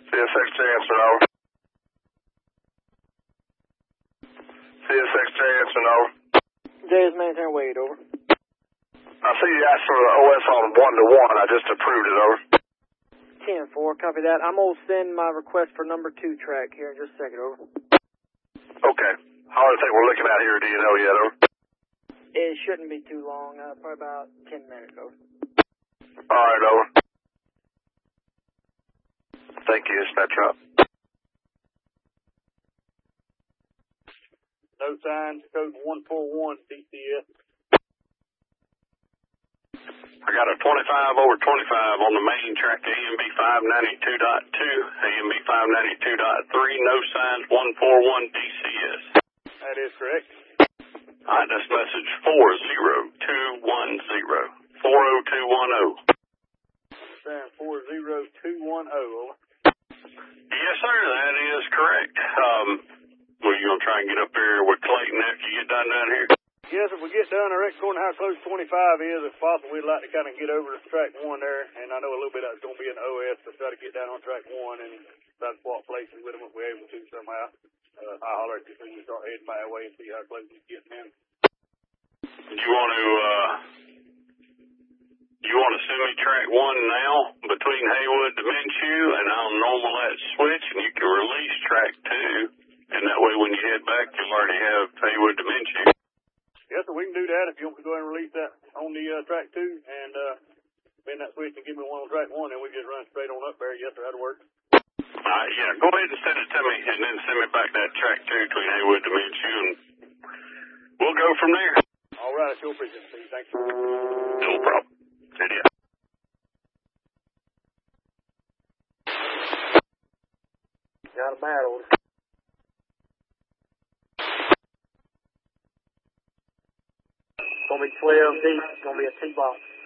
CSX Jansen, over. CSX Jansen, over. JS maintain Wade, over. I see you asked for the OS on 1-to-1. I just approved it, over. 10-4, copy that. I'm going to send my request for number 2 track here in just a second, over. Okay. How do you think we're looking at here? Do you know yet, over? It shouldn't be too long, probably about 10 minutes, over. All right, over. Thank you, dispatch up. No signs, code 141, DCS. I got a 25 over 25 on the main track, AMB 592.2, AMB 592.3, no signs, 141 DCS. That is correct. All right, that's message 40210, 40210. Sign 40210, over. Yes, sir, that is correct. Well, you gonna try and get up there with Clayton after you get done down here? Yes, if we get done, I reckon according to how close 25 is, if possible, we'd like to kind of get over to track 1 there. And I know a little bit of it's going to be in the OS to try to get down on track 1 and try to swap places with them if we're able to somehow. I'll holler at you so you start heading my way and see how close we get in. You want to send me track 1 now between Haywood to Minshew, and I'll normal that switch, and you can release track 2, and that way when you head back, you'll already have Haywood to Minshew. Yes, sir, we can do that if you want to go ahead and release that on the track 2 and bend that switch and give me one on track 1, and we just run straight on up there. Yes, sir, that'll work. Yeah, go ahead and send it to me, and then send me back that track 2 between Haywood to Minshew, and we'll go from there. All right, I sure appreciate it, Steve. Thank you. No problem. See ya. Got a battle. It's going to be 12 deep. It's going to be a T-box.